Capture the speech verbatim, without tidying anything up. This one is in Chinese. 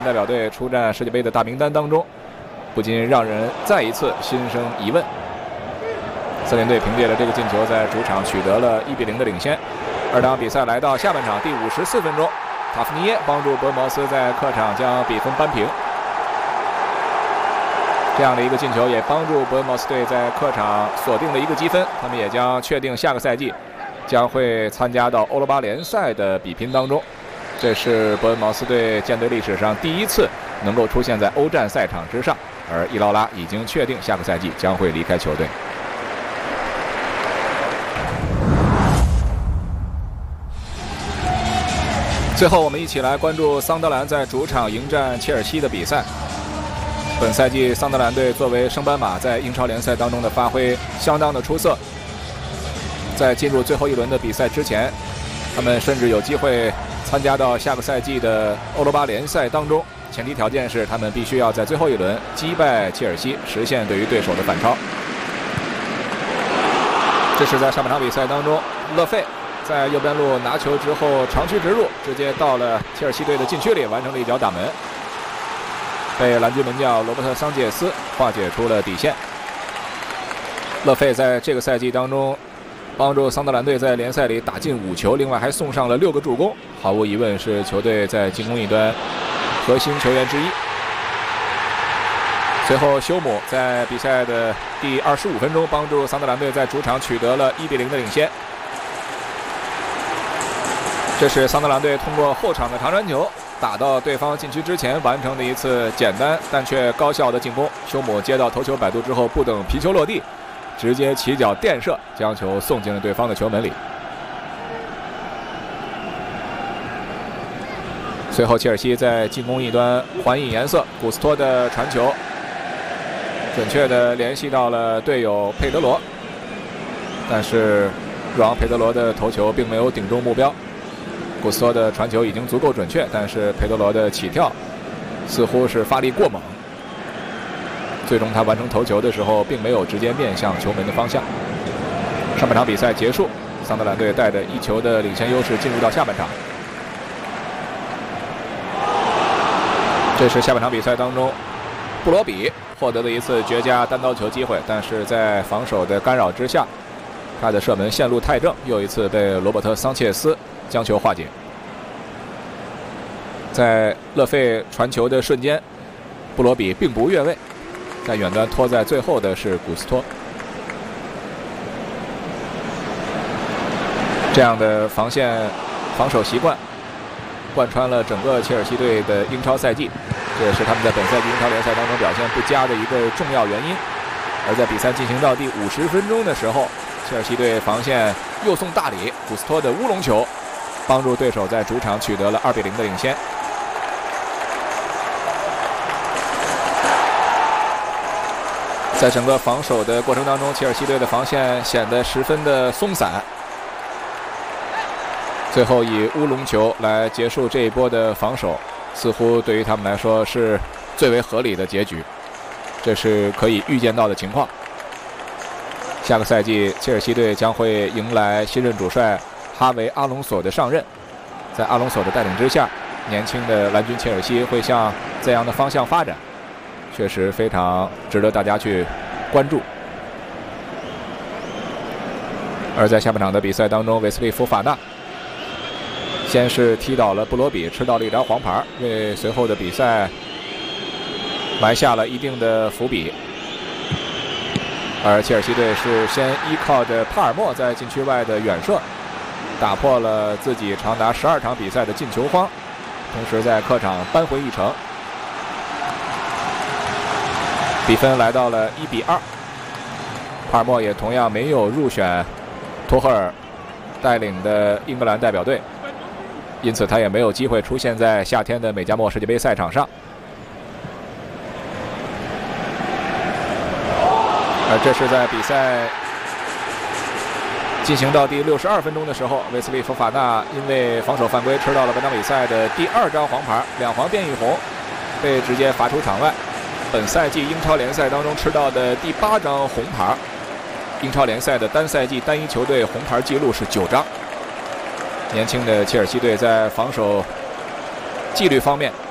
代表队出战世界杯的大名单当中，不禁让人再一次心生疑问。森林队凭借着这个进球，在主场取得了一比零的领先。二场比赛来到下半场第五十四分钟，塔夫尼耶帮助伯恩茅斯在客场将比分扳平。这样的一个进球也帮助伯恩茅斯队在客场锁定了一个积分，他们也将确定下个赛季将会参加到欧罗巴联赛的比拼当中。这是伯恩茅斯队舰队历史上第一次能够出现在欧战赛场之上，而伊劳拉已经确定下个赛季将会离开球队。最后，我们一起来关注桑德兰在主场迎战切尔西的比赛。本赛季，桑德兰队作为升班马，在英超联赛当中的发挥相当的出色。在进入最后一轮的比赛之前，他们甚至有机会参加到下个赛季的欧罗巴联赛当中，前提条件是他们必须要在最后一轮击败切尔西，实现对于对手的反超。这是在上半场比赛当中，勒费在右边路拿球之后长驱直入，直接到了切尔西队的禁区里，完成了一脚打门，被蓝军门将罗伯特·桑切斯化解出了底线。勒费在这个赛季当中帮助桑德兰队在联赛里打进五球，另外还送上了六个助攻，毫无疑问是球队在进攻一端核心球员之一。随后，休姆在比赛的第二十五分钟帮助桑德兰队在主场取得了一比零的领先。这是桑德兰队通过后场的长传球打到对方禁区之前完成的一次简单但却高效的进攻。休姆接到头球摆渡之后，不等皮球落地，直接起脚垫射，将球送进了对方的球门里。随后，切尔西在进攻一端还以颜色，古斯托的传球准确地联系到了队友佩德罗，但是若昂·佩德罗的头球并没有顶中目标。古斯托的传球已经足够准确，但是佩德罗的起跳似乎是发力过猛，最终他完成头球的时候并没有直接面向球门的方向。上半场比赛结束，桑德兰队带着一球的领先优势进入到下半场。这是下半场比赛当中布罗比获得了一次绝佳单刀球机会，但是在防守的干扰之下，他的射门线路太正，又一次被罗伯特·桑切斯将球化解。在勒费传球的瞬间，布罗比并不越位，在远端拖在最后的是古斯托。这样的防线防守习惯贯穿了整个切尔西队的英超赛季，这也是他们在本赛季英超联赛当中表现不佳的一个重要原因。而在比赛进行到第五十分钟的时候，切尔西队防线又送大礼，古斯托的乌龙球帮助对手在主场取得了二比零的领先。在整个防守的过程当中，切尔西队的防线显得十分的松散，最后以乌龙球来结束这一波的防守，似乎对于他们来说是最为合理的结局，这是可以预见到的情况。下个赛季，切尔西队将会迎来新任主帅哈维·阿隆索的上任，在阿隆索的带领之下，年轻的蓝军切尔西会向这样的方向发展，确实非常值得大家去关注。而在下半场的比赛当中，韦斯利·福法纳先是踢倒了布罗比，吃到了一张黄牌，为随后的比赛埋下了一定的伏笔。而切尔西队是先依靠着帕尔默在禁区外的远射，打破了自己长达十二场比赛的进球荒，同时在客场扳回一城，比分来到了一比二。帕尔默也同样没有入选托赫尔带领的英格兰代表队，因此他也没有机会出现在夏天的美加墨世界杯赛场上。而这是在比赛进行到第六十二分钟的时候，韦斯利·福法纳因为防守犯规吃到了本场比赛的第二张黄牌，两黄变一红，被直接罚出场外。本赛季英超联赛当中吃到的第八张红牌，英超联赛的单赛季单一球队红牌记录是九张。年轻的切尔西队在防守纪律方面